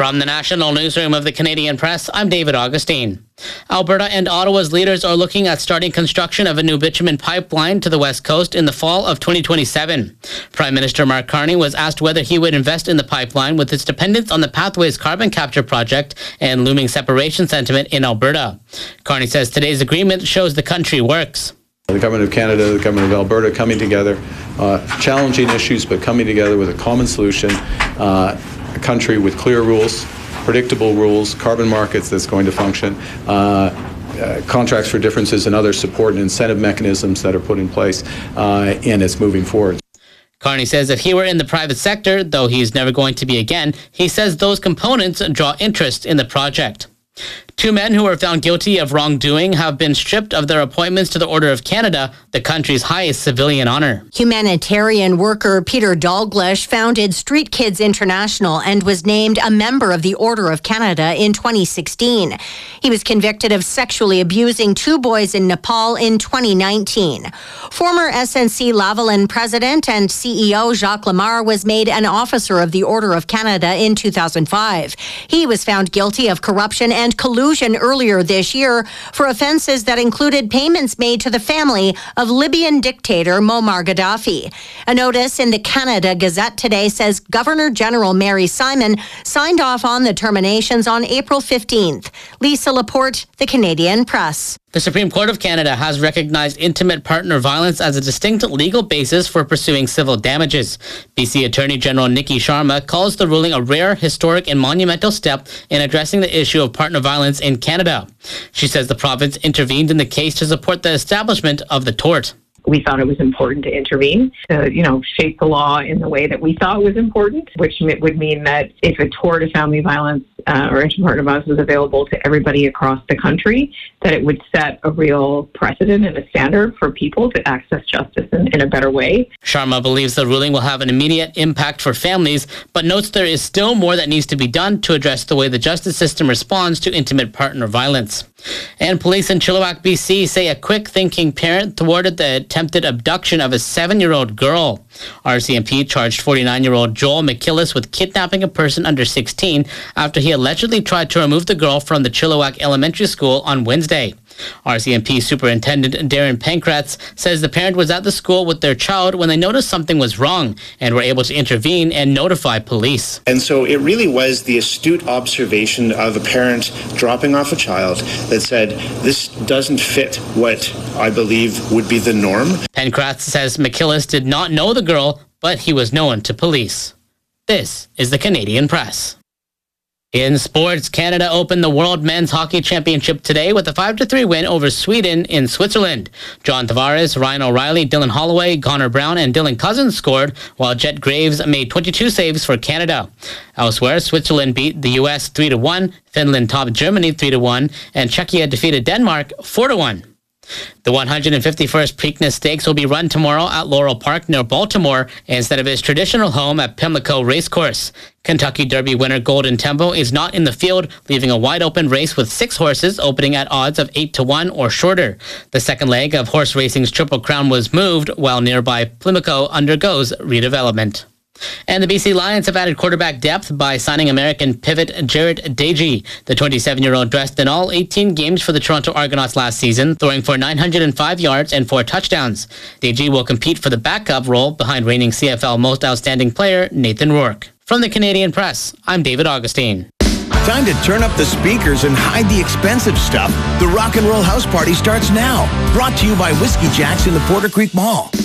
From the national newsroom of the Canadian Press, I'm David Augustine. Alberta and Ottawa's leaders are looking at starting construction of a new bitumen pipeline to the west coast in the fall of 2027. Prime Minister Mark Carney was asked whether he would invest in the pipeline with its dependence on the Pathways carbon capture project and looming separation sentiment in Alberta. Carney says today's agreement shows the country works. The Government of Canada, the Government of Alberta coming together, challenging issues, but coming together with a common solution, a country with clear rules, predictable rules, carbon markets that's going to function, contracts for differences and other support and incentive mechanisms that are put in place, and it's moving forward. Carney says if he were in the private sector, though he's never going to be again, he says those components draw interest in the project. Two men who were found guilty of wrongdoing have been stripped of their appointments to the Order of Canada, the country's highest civilian honor. Humanitarian worker Peter Dalglish founded Street Kids International and was named a member of the Order of Canada in 2016. He was convicted of sexually abusing two boys in Nepal in 2019. Former SNC-Lavalin president and CEO Jacques Lamar was made an officer of the Order of Canada in 2005. He was found guilty of corruption and collusion earlier this year for offenses that included payments made to the family of Libyan dictator Muammar Gaddafi. A notice in the Canada Gazette today says Governor-General Mary Simon signed off on the terminations on April 15th. Lisa Laporte, the Canadian Press. The Supreme Court of Canada has recognized intimate partner violence as a distinct legal basis for pursuing civil damages. BC Attorney General Nikki Sharma calls the ruling a rare, historic, and monumental step in addressing the issue of partner violence in Canada. She says the province intervened in the case to support the establishment of the tort. We thought it was important to intervene, to, shape the law in the way that we thought was important, which would mean that if a tort of family violence or inter-partner violence was available to everybody across the country, that it would set a real precedent and a standard for people to access justice in a better way. Sharma believes the ruling will have an immediate impact for families, but notes there is still more that needs to be done to address the way the justice system responds to intimate partner violence. And police in Chilliwack, BC say a quick-thinking parent thwarted the attempted abduction of a 7-year-old girl. RCMP charged 49-year-old Joel McKillis with kidnapping a person under 16 after he allegedly tried to remove the girl from the Chilliwack Elementary School on Wednesday. RCMP Superintendent Darren Pankratz says the parent was at the school with their child when they noticed something was wrong and were able to intervene and notify police. And so it really was the astute observation of a parent dropping off a child that said, this doesn't fit what I believe would be the norm. Pankratz says McKillis did not know the girl, but he was known to police. This is the Canadian Press. In sports, Canada opened the World Men's Hockey Championship today with a 5-3 win over Sweden in Switzerland. John Tavares, Ryan O'Reilly, Dylan Holloway, Connor Brown, and Dylan Cousins scored, while Jet Graves made 22 saves for Canada. Elsewhere, Switzerland beat the U.S. 3-1, Finland topped Germany 3-1, and Czechia defeated Denmark 4-1. The 151st Preakness Stakes will be run tomorrow at Laurel Park near Baltimore instead of its traditional home at Pimlico Racecourse. Kentucky Derby winner Golden Tempo is not in the field, leaving a wide-open race with 6 horses opening at odds of 8-1 or shorter. The second leg of horse racing's Triple Crown was moved, while nearby Pimlico undergoes redevelopment. And the BC Lions have added quarterback depth by signing American pivot Jarrett Dagey. The 27-year-old dressed in all 18 games for the Toronto Argonauts last season, throwing for 905 yards and 4 touchdowns. Dagey will compete for the backup role behind reigning CFL Most Outstanding Player Nathan Rourke. From the Canadian Press, I'm David Augustine. Time to turn up the speakers and hide the expensive stuff. The Rock and Roll House Party starts now. Brought to you by Whiskey Jacks in the Porter Creek Mall.